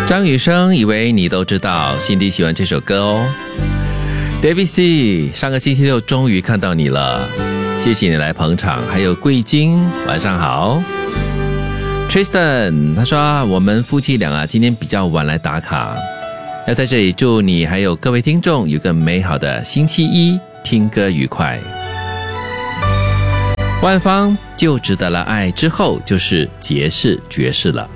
张雨生以为你都知道，辛迪喜欢这首歌哦。David C， 上个星期六终于看到你了，谢谢你来捧场。还有桂金，晚上好。Tristan 他说我们夫妻俩今天比较晚来打卡，要在这里祝你还有各位听众有个美好的星期一，听歌愉快。万芳就值得了爱之后就是爵士了。